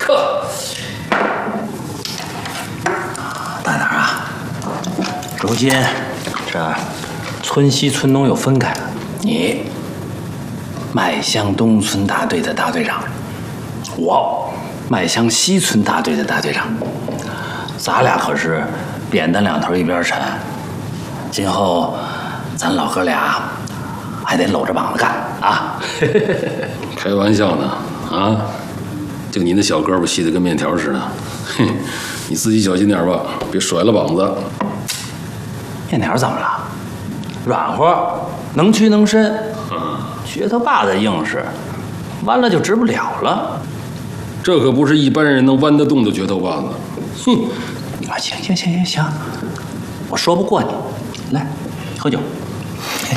呵， 大胆啊！如今这村西村东又分开了，你迈向东村大队的大队长，我迈向西村大队的大队长，咱俩可是扁担两头一边沉。今后咱老哥俩还得搂着膀子干啊！ 开玩笑呢啊！就你那小胳膊细得跟面条似的，哼，你自己小心点吧，别甩了膀子。 面条怎么了？软和，能屈能伸。撅头把子硬实，弯了就直不了了。 这可不是一般人能弯得动的撅头把子。哼！ 行，我说不过你。来，喝酒。